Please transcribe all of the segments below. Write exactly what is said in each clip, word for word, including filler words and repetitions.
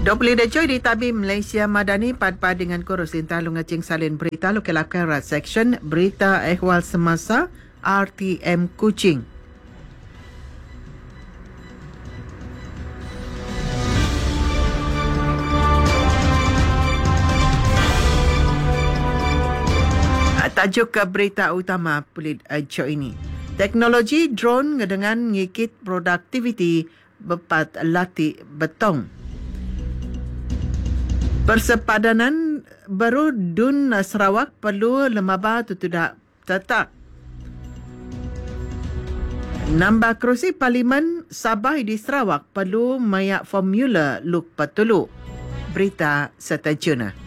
Dua puluh Decoy di Tabim Malaysia Madani pad-pad dengan kurus Intah Lungacing Salin Berita Lokal Akhirat Section Berita Ehwal Semasa R T M Kuching. Tajuk ke berita utama Pulit Ajo ini. Teknologi drone dengan ngikit produktiviti bepat latih betong. Persepadanan baru Dun Sarawak perlu lemaba tutudak tetap. Nambah kerusi Parlimen Sabah di Sarawak perlu mayak formula luk patulu. Berita setajuna.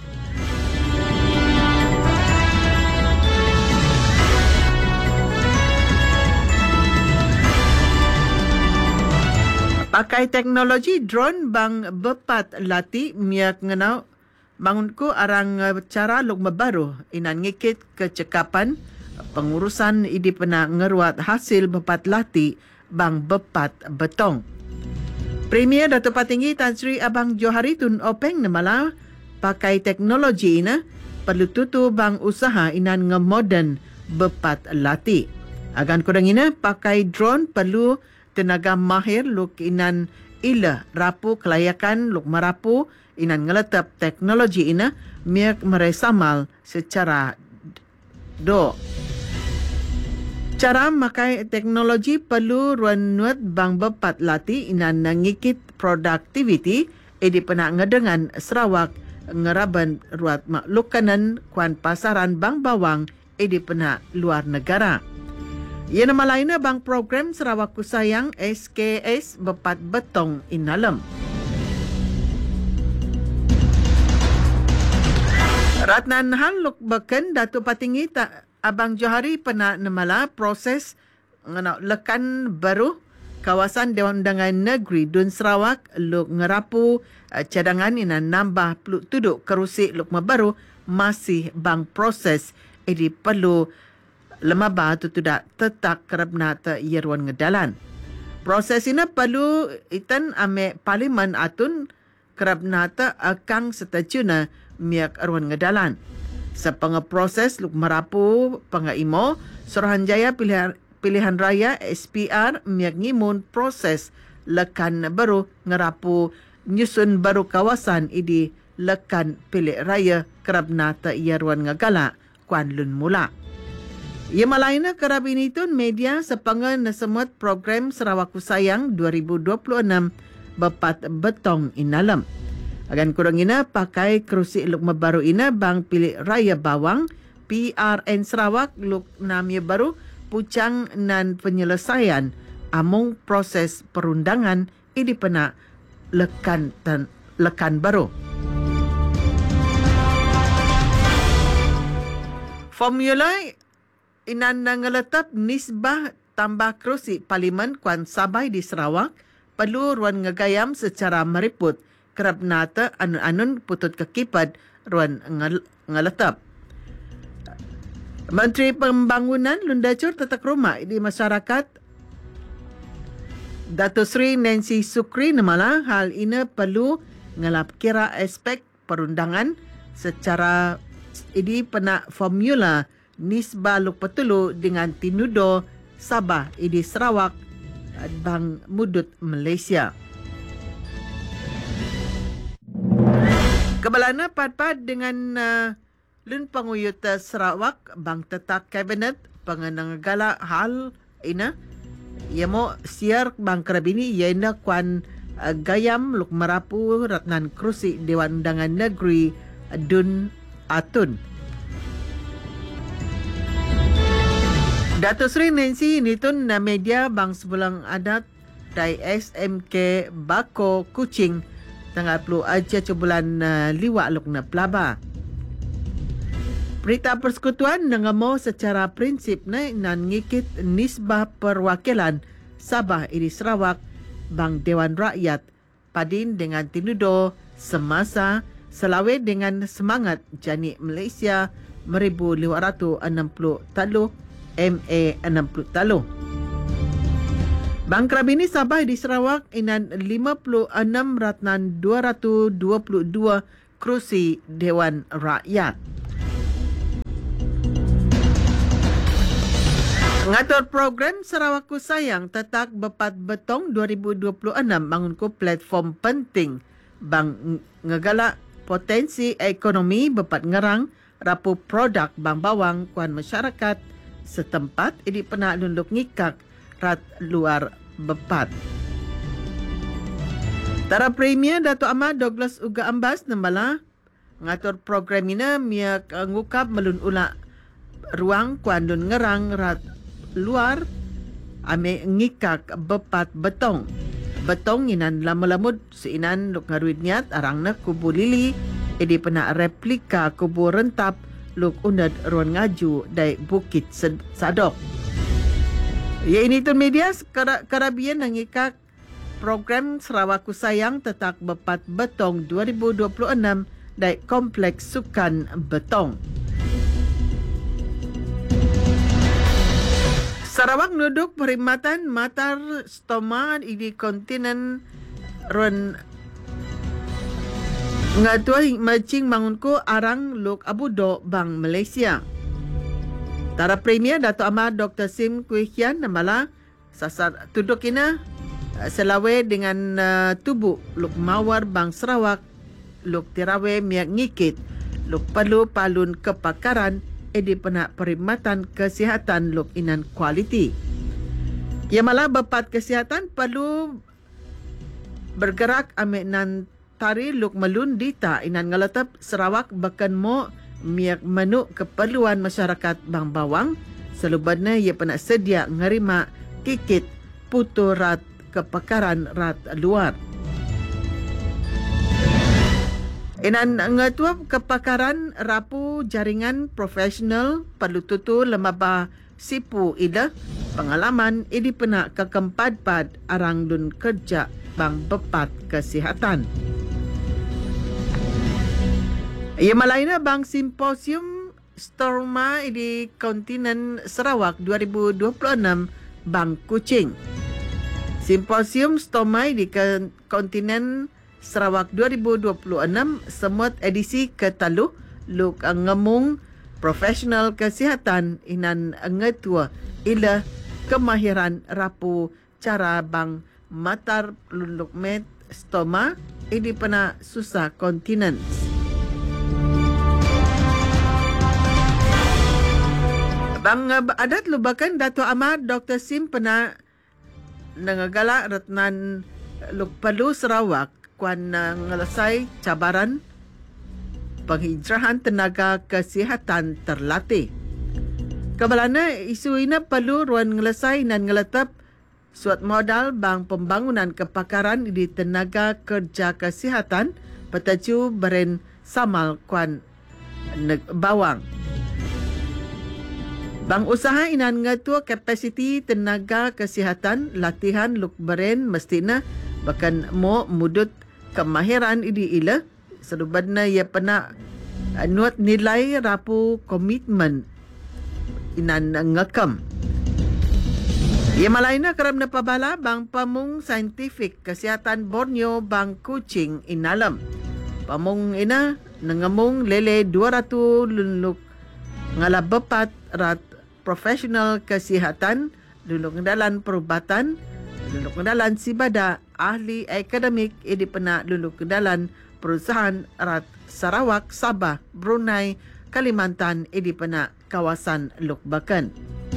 Pakai teknologi drone bang bepat lati miak ngenau bangunku arang cara luk mebaru inan ngikit kecekapan pengurusan idi pena ngeruat hasil bepat lati bang bepat betong. Premier Datuk Patinggi Tan Sri Abang Johari Tun Openg nemala pakai teknologi ina perlu tutu bang usaha inan ngemodern bepat lati. Agan kurang ina pakai drone perlu tenaga mahir luk inan ila rapu kelayakan luk merapu inan ngeletap teknologi ina miak meresamal secara do. Cara makai teknologi perlu ruanut bang bepat lati inan ngikit productivity edi pena ngedengan Sarawak ngeraban ruat maklukanan kuan pasaran bang bawang edi pena luar negara. Ia nama lainnya bang program Sarawak Kusayang S K S bepat betong inalem. Ratnan Han Luk Beken Datuk Patinggi ta, Abang Johari pernah nemala proses ngena lekan baru kawasan Dewan Undangan Negeri Dun Sarawak luk ngerapu uh, cadangan ina nambah peluk tuduk kerusi luk baru masih bang proses ini perlu lemaba tu tidak tetap kerana tak yeruan ngedalan. Proses ini perlu itan ame parlimen atun kerana tak akang setajuna miak ruan ngedalan. Sepenge proses luk merapu pengaimo Suruhanjaya pilihan, pilihan raya S P R miak ngimun proses lekan baru ngerapu nyusun baru kawasan idi lekan pilih raya kerana tak yeruan ngegala kuan lun mula. Ia malaina kerab ini tun media sepangan nasemut program Sarawak Kusayang dua ribu dua puluh enam bepat betong inalam. Agan kurang ina pakai kerusi luk baru ina bang pilih raya bawang P R N Sarawak luk namanya baru pucang nan penyelesaian among proses perundangan ini pena lekan tan, lekan baru. Formula inan nangeletap nisbah tambah kerusi Parlimen Kuan Sabah di Sarawak perlu ruan ngegayam secara meriput kerana ta anun-anun putut kekipat ruan ngeletap. Menteri Pembangunan Lundacur Tetak Rumah di Masyarakat Datuk Seri Nancy Sukri nemala hal ini perlu ngelap kira aspek perundangan secara ini pena formula nisbah luk petulu dengan tinudo Sabah idi Sarawak bang mudut Malaysia. Kebalana pad-pad dengan uh, lun panguyut Sarawak bang tetak kabinet pengenang gala hal ina ia mo siar bang kerabini ia kuan uh, gayam luk merapu ratnan kerusi Dewan Undangan Negeri Dun Atun. Datuk Seri Nancy ini tu na media bang sebulang adat dari S M K Bako Kuching tanggal puluh aja bulan uh, liwak luk na pelaba. Berita persekutuan nangamo secara prinsip na nan ngikit nisbah perwakilan Sabah di Sarawak bang Dewan Rakyat padin dengan tinudo semasa selawe dengan semangat jani Malaysia seribu lima ratus enam puluh talu M A enam puluh talu. Bang Krabini Sabah di Sarawak inan lima puluh enam ratnan dua ratus dua puluh dua kerusi Dewan Rakyat. Ngatur program Sarawak Ku Sayang tetak bepat betong dua ribu dua puluh enam bangun ku platform penting bang ngegalak potensi ekonomi bepat ngerang rapu produk bang bawang kuan masyarakat setempat ini pernah lunduk ngikak rat luar bepat. Tara Premier Dato' Ahmad Douglas Uga Ambas nembala ngatur program ini miak ngukap melun ula ruang kuan lun ngerang rat luar ame ngikak bepat betong. Betong inan lama-lamud seinan luk ngaruid niat arang na kubu lili edi pena replika kubu rentap luk unad ruan ngaju dai Bukit Sadok. Ya ini tu media Karabian nangikak program Sarawak Ku Sayang tetak bepat betong dua ribu dua puluh enam dai Kompleks Sukan Betong. Sarawak nuduk perkhidmatan matar stoma di kontinen ruan ngatua macing mangunku arang luk abudo bang Malaysia. Tara Premier Dato' Ahmad Doktor Sim Kuihian namala sasar tuduk ina selawe dengan uh, tubuh luk mawar bang Sarawak luk tirawe miak ngikit luk perlu palun kepakaran edi pena perkhidmatan kesihatan luk inan kualiti. Ia malah bepat kesihatan perlu bergerak amik nan tari luk melun dita inan ngalatap Sarawak bahkan mo miak menuk keperluan masyarakat bang bawang selubadnya ia pernah sedia ngerima kikit putu rat kepakaran rat luar. Inan ngetua kepakaran rapu jaringan profesional perlu tutu lemaba sipu ida pengalaman ini pernah kekempat-pad arang dun kerja bang bepat kesihatan. Ia malaina bang simposium Storma di kontinen Sarawak dua ribu dua puluh enam bang Kuching. Simposium Storma di kontinen Sarawak dua ribu dua puluh enam semut edisi ketaluh luk ngemung profesional kesihatan inan ngetua ila kemahiran rapu cara bang matar luluk med stoma ini pernah susah kontinen. Bang adat lubakan Dato' Ahmad Doktor Sim pernah nangagalak ratnan luk palu Sarawak kuan ngelasai cabaran penghijrahan tenaga kesihatan terlatih. Kebalana isu ini perlu ruan ngelasai dan ngeletap suat modal bang pembangunan kepakaran di tenaga kerja kesihatan petaju beren samal kuan bawang. Bang usaha inan ngatua kapasiti tenaga kesihatan latihan luk beren mestina bahkan mo mudut kemahiran ini ila serubadna ia pernah nuat nilai rapu komitmen inan ngekam. Ia malaina kerana pabala bang pamung saintifik kesihatan Borneo bang Kuching inalam. Pamung ina nangamung lele dua ratus luluk ngalabepat rat profesional kesihatan luluk ngedalan perubatan luluk ngedalan sibada ahli akademik ini pernah luluk ngedalan perusahaan rat Sarawak, Sabah, Brunei, Kalimantan ini pernah kawasan Lukbakan.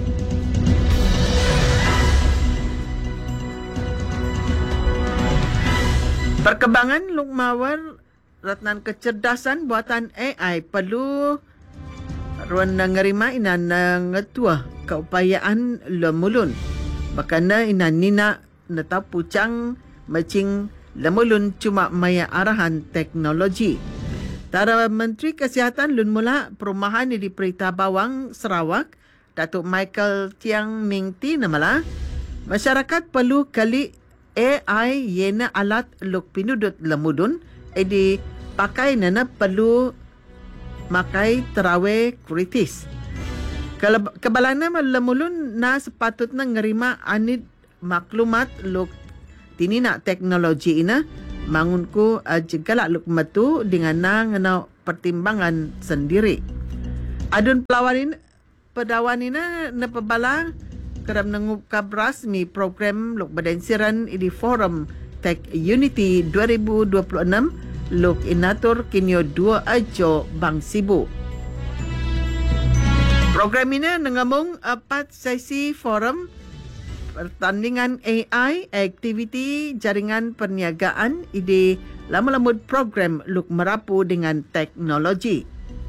Perkembangan lukmawar ratnan kecerdasan buatan A I perlu ruan nangarima inan ngetua keupayaan lemulun. Bakana inan nina netap pucang macing lemulun cuma maya arahan teknologi. Tara Menteri Kesihatan Lun Mula Perumahan di Perita Bawang Sarawak, Datuk Michael Tiang Ming Ti namala, masyarakat perlu kali A I yena alat luk pinudut lemudun edi pakai nana perlu makai terawe kritis. Kebalana lemulun na sepatutnya ngerima anid maklumat luk tinina teknologi ina mangunku uh, jegalak luk metu dengan nang ngena pertimbangan sendiri. Adun pelawanin pedawan ina nepebala kerap nengup kabras mi program luk badensiran di forum Tech Unity dua ribu dua puluh enam luk inatur kinyo dua ajo Bang Sibu. Program ini mengamung empat sesi forum pertandingan A I, aktiviti jaringan perniagaan, ide lama-lamud program luk merapu dengan teknologi.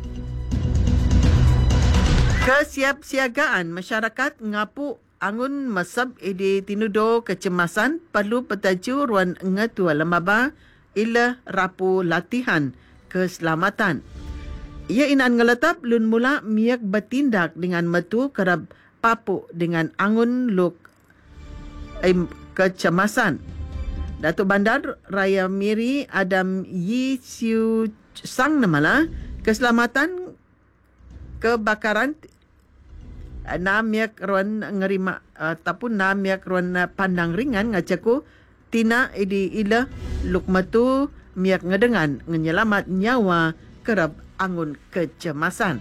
Kesiapsiagaan masyarakat ngapu angun masab ide tinudo kecemasan perlu petaju ruan ngetua lemaba ila rapu latihan keselamatan. Ia inan ngeletap lun mula miak bertindak dengan metu kerap papu dengan angun luk eh, kecemasan. Datuk Bandar Raya Miri Adam Yi Siu Sang namala keselamatan kebakaran na miak ruan ngerima ataupun na miak ruan pandang ringan ngacaku tina idi ila luk metu miak ngedengan menyelamat nyawa kerap angun kecemasan.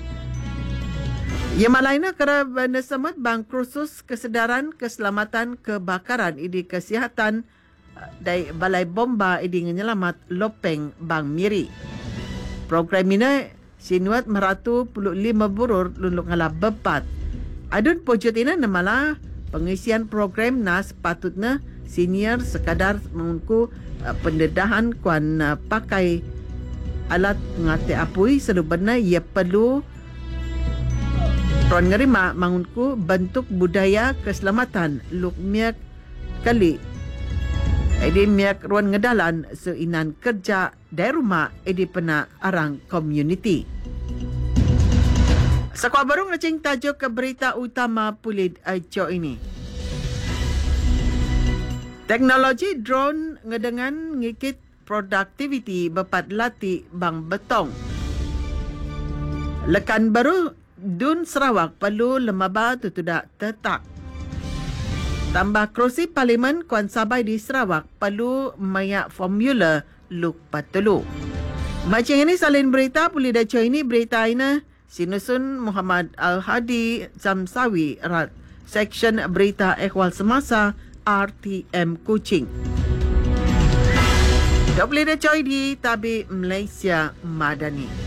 Ia malaina kerap nesemat bang kursus kesedaran keselamatan kebakaran idi kesihatan dari Balai Bomba idi menyelamat Lopeng Bang Miri. Program ini sinuat meratu puluh lima burur luluk ngala bepat. Adun pojot ini namala pengisian program na sepatutnya senior sekadar mengungku uh, pendedahan kuan uh, pakai alat ngate apui seluberna ia perlu ron ngerima mangunku bentuk budaya keselamatan luk miak kali edi miak ruan ngedalan seinan kerja dari rumah edi pena arang community. Sakwa baru ngecing tajuk ke berita utama Pulit Ajo ini. Teknologi drone ngedengan ngikit productivity bepat lati bang betong. Lekan baru Dun Sarawak perlu lemaba tutudak tetak. Tambah kerusi Parlimen Kuan Sabai di Sarawak perlu mayak formula luk patulu. Macam ini salin berita Pulit Ajo ini berita ini sinusun Muhammad Al-Hadi Zamsawi Rat Seksyen Berita Ehwal Semasa R T M Kuching. Double Joy di Tabi Malaysia Madani.